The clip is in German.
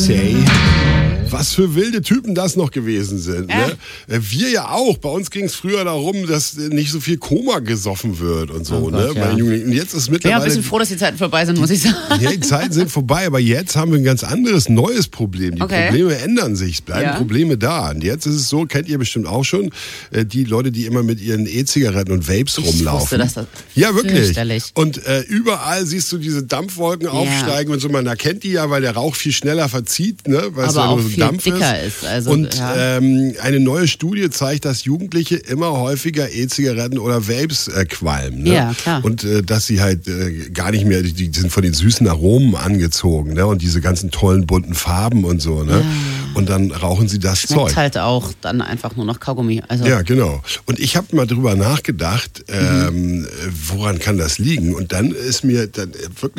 Say. Was für wilde Typen das noch gewesen sind. Ne? Wir ja auch. Bei uns ging es früher darum, dass nicht so viel Koma gesoffen wird und so. Oh Gott, ne? ja. Und jetzt ist Ich bin mittlerweile... ein bisschen froh, dass die Zeiten vorbei sind, muss ich sagen. Ja, die Zeiten sind vorbei, aber jetzt haben wir ein ganz anderes, neues Problem. Die Probleme ändern sich, es bleiben Probleme da. Und jetzt ist es so, kennt ihr bestimmt auch schon, die Leute, die immer mit ihren E-Zigaretten und Vapes rumlaufen. Ich wusste, ja, wirklich. Fürchterlich. Und überall siehst du diese Dampfwolken aufsteigen und so. Man erkennt die ja, weil der Rauch viel schneller verzieht, ne? Weil es ja nur so viel Dampf dicker ist. Also, und eine neue Studie zeigt, dass Jugendliche immer häufiger E-Zigaretten oder Vapes qualmen. Ne? Ja, klar. Und dass sie halt gar nicht mehr, die sind von den süßen Aromen angezogen, ne? Und diese ganzen tollen bunten Farben und so. Ne? Ja. Und dann rauchen sie das Schmeckt Zeug. Halt auch dann einfach nur noch Kaugummi. Also ja, genau. Und ich habe mal drüber nachgedacht, woran kann das liegen? Und dann ist mir dann wirklich